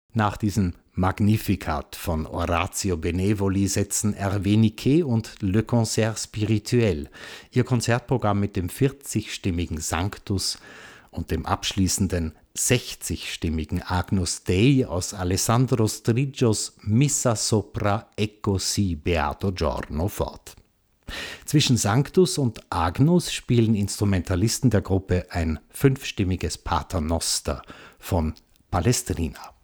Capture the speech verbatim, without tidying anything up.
Nach diesem Magnificat von Orazio Benevoli setzen Hervé Niquet und Le Concert Spirituel ihr Konzertprogramm mit dem vierzigstimmigen Sanctus und dem abschließenden sechzigstimmigen Agnus Dei aus Alessandro Strigios Missa sopra Ecco si beato giorno fort. Zwischen Sanctus und Agnus spielen Instrumentalisten der Gruppe ein fünfstimmiges Paternoster von Palestrina.